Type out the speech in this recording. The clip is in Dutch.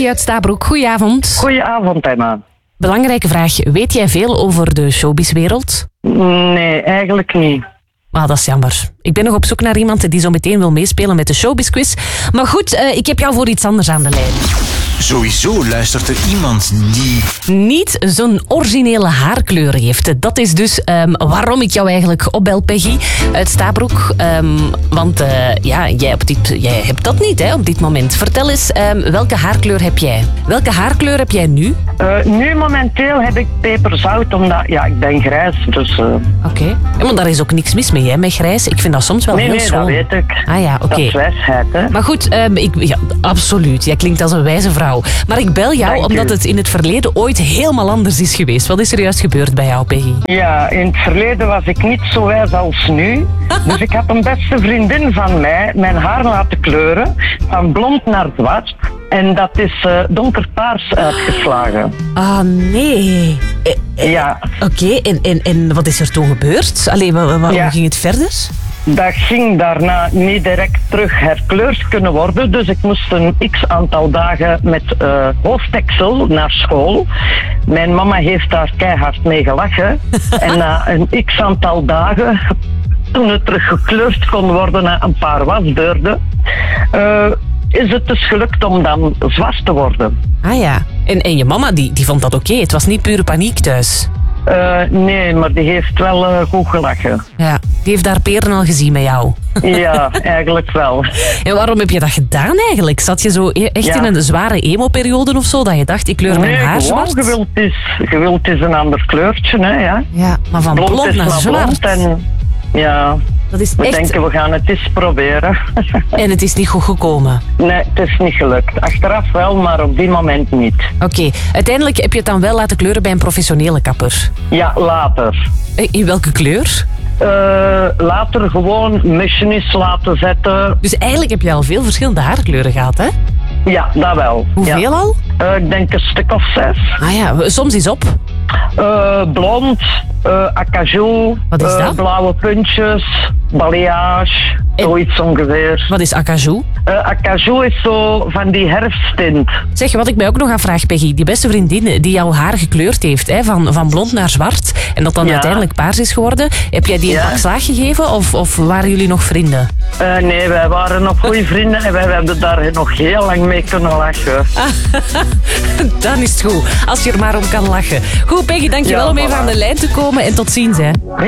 uit Stabroek. Goedenavond. Goedenavond, Emma. Belangrijke vraag. Weet jij veel over de showbizwereld? Nee, eigenlijk niet. Ah, dat is jammer. Ik ben nog op zoek naar iemand die zo meteen wil meespelen met de showbizquiz. Maar goed, ik heb jou voor iets anders aan de lijn. Sowieso luistert er iemand die niet zo'n originele haarkleur heeft. Dat is dus waarom ik jou eigenlijk opbel, Peggy, uit Stabroek. Want jij hebt dat niet hè, op dit moment. Vertel eens, welke haarkleur heb jij? Welke haarkleur heb jij nu? Nu momenteel heb ik peperzout, omdat ik ben grijs. Dus, Oké. Ja, maar daar is ook niks mis mee, hè, met grijs. Ik vind dat soms wel heel schoon. Nee, dat weet ik. Ah ja, oké. Dat is wijsheid, hè. Maar goed, absoluut. Jij klinkt als een wijze vrouw. Maar ik bel jou Dank omdat u. het in het verleden ooit helemaal anders is geweest. Wat is er juist gebeurd bij jou, Peggy? Ja, in het verleden was ik niet zo wijs als nu. Dus ik had een beste vriendin van mij mijn haar laten kleuren. Van blond naar zwart. En dat is donkerpaars uitgeslagen. Ah, nee. Ja. Oké, en wat is er toen gebeurd? Allee, hoe ging het verder? Dat ging daarna niet direct terug herkleurd kunnen worden. Dus ik moest een x-aantal dagen met hoofddeksel naar school. Mijn mama heeft daar keihard mee gelachen. En na een x-aantal dagen, toen het terug gekleurd kon worden na een paar wasbeurten, is het dus gelukt om dan zwart te worden. Ah ja. En je mama, die vond dat oké. Het was niet pure paniek thuis. Nee, maar die heeft wel goed gelachen. Ja, die heeft haar peren al gezien met jou. Ja, eigenlijk wel. En waarom heb je dat gedaan eigenlijk? Zat je zo echt in een zware emo-periode of zo, dat je dacht, ik kleur mijn haar zwart? Nee, gewild is een ander kleurtje, hè, ja. Ja, maar van blond naar zwart. En, ja, dat is we echt... denken, we gaan het eens proberen. En het is niet goed gekomen? Nee, het is niet gelukt. Achteraf wel, maar op die moment niet. Oké, uiteindelijk heb je het dan wel laten kleuren bij een professionele kapper? Ja, later. In welke kleur? Later gewoon missionis laten zetten. Dus eigenlijk heb je al veel verschillende haarkleuren gehad, hè? Ja, dat wel. Hoeveel al? Ik denk een stuk of 6. Ah ja, soms is op. Blond, acajou, Wat is dat? blauwe puntjes, balayage, zoiets ongeveer. Wat is acajou? Acajou is zo van die herfsttint. Zeg, wat ik mij ook nog afvraag, Peggy, die beste vriendin die jouw haar gekleurd heeft, hè, van blond naar zwart, en dat dan uiteindelijk paars is geworden, heb jij die een pak slaag gegeven of waren jullie nog vrienden? Nee, wij waren nog goede vrienden en wij hebben daar nog heel lang mee kunnen lachen. Dan is het goed, als je er maar om kan lachen. Goed, Peggy, dankjewel om even aan de lijn te komen en tot ziens, hè.